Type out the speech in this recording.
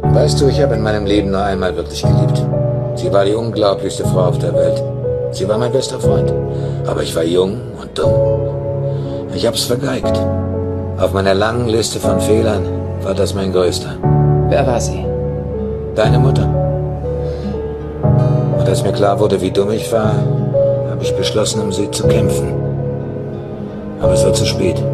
Weißt du, ich habe in meinem Leben nur einmal wirklich geliebt. Sie war die unglaublichste Frau auf der Welt. Sie war mein bester Freund. Aber ich war jung und dumm. Ich hab's vergeigt. Auf meiner langen Liste von Fehlern war das mein größter. Wer war sie? Deine Mutter. Und als mir klar wurde, wie dumm ich war, habe ich beschlossen, um sie zu kämpfen. Aber es war zu spät.